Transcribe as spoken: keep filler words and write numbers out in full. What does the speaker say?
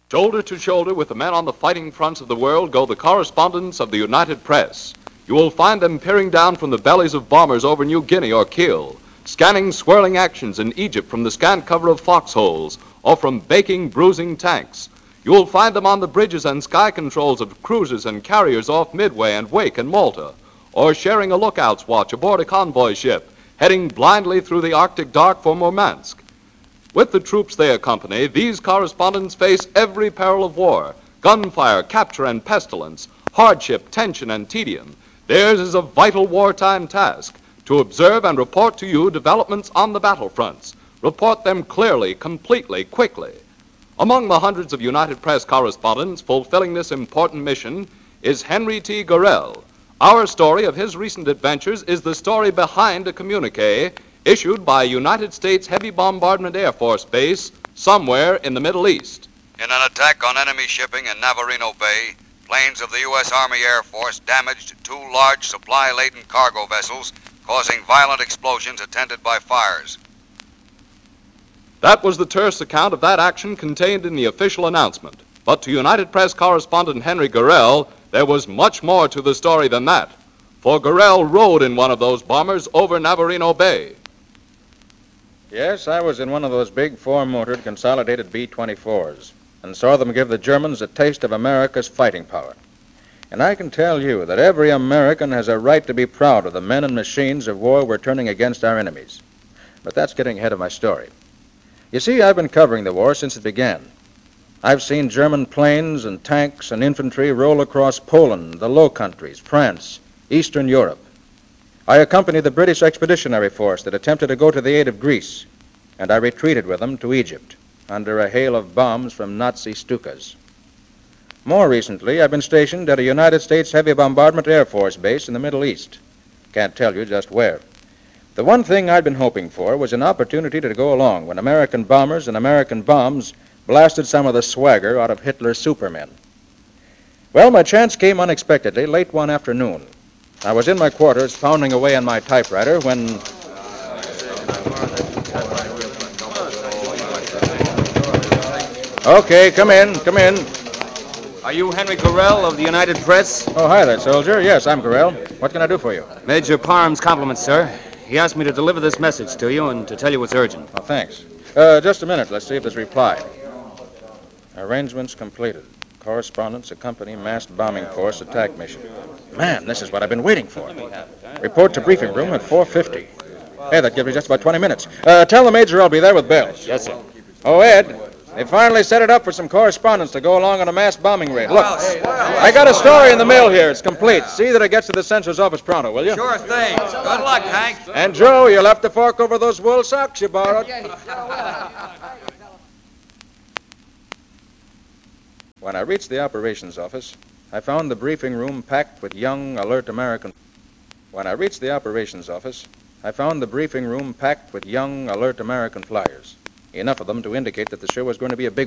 Shoulder to shoulder with the men on the fighting fronts of the world go the correspondents of the United Press. You will find them peering down from the bellies of bombers over New Guinea or Kiel, scanning swirling actions in Egypt from the scant cover of foxholes or from baking, bruising tanks. You will find them on the bridges and sky controls of cruisers and carriers off Midway and Wake and Malta, or sharing a lookout's watch aboard a convoy ship, heading blindly through the Arctic dark for Murmansk. With the troops they accompany, these correspondents face every peril of war, gunfire, capture, and pestilence, hardship, tension, and tedium. Theirs is a vital wartime task, to observe and report to you developments on the battlefronts. Report them clearly, completely, quickly. Among the hundreds of United Press correspondents fulfilling this important mission is Henry T. Gorell. Our story of his recent adventures is the story behind a communique issued by a United States Heavy Bombardment Air Force base somewhere in the Middle East. In an attack on enemy shipping in Navarino Bay, planes of the U S Army Air Force damaged two large supply-laden cargo vessels, causing violent explosions attended by fires. That was the terse account of that action contained in the official announcement. But to United Press correspondent Henry Gorell, there was much more to the story than that. For Gorell rode in one of those bombers over Navarino Bay. Yes, I was in one of those big four-motored consolidated B twenty-fours and saw them give the Germans a taste of America's fighting power. And I can tell you that every American has a right to be proud of the men and machines of war we're turning against our enemies. But that's getting ahead of my story. You see, I've been covering the war since it began. I've seen German planes and tanks and infantry roll across Poland, the Low Countries, France, Eastern Europe. I accompanied the British Expeditionary Force that attempted to go to the aid of Greece, and I retreated with them to Egypt under a hail of bombs from Nazi Stukas. More recently, I've been stationed at a United States Heavy Bombardment Air Force base in the Middle East. Can't tell you just where. The one thing I'd been hoping for was an opportunity to go along when American bombers and American bombs blasted some of the swagger out of Hitler's supermen. Well, my chance came unexpectedly late one afternoon. I was in my quarters pounding away on my typewriter when... Okay, come in, come in. Are you Henry Gorell of the United Press? Oh, hi there, soldier. Yes, I'm Gorell. What can I do for you? Major Parham's compliments, sir. He asked me to deliver this message to you and to tell you it's urgent. Oh, thanks. Uh, just a minute. Let's see if there's reply. Arrangements completed. Correspondence accompany massed bombing force attack mission. Man, this is what I've been waiting for. Report to briefing room at four fifty. Hey, that gives me just about twenty minutes. Uh, tell the Major I'll be there with bells. Yes, sir. Oh, Ed, they finally set it up for some correspondence to go along on a mass bombing raid. Look, I got a story in the mail here. It's complete. See that it gets to the censor's office pronto, will you? Sure thing. Good luck, Hank. And Joe, you'll have to fork over those wool socks you borrowed. When I reached the operations office, I found the briefing room packed with young, alert American... When I reached the operations office, I found the briefing room packed with young, alert American flyers. Enough of them to indicate that the show was going to be a big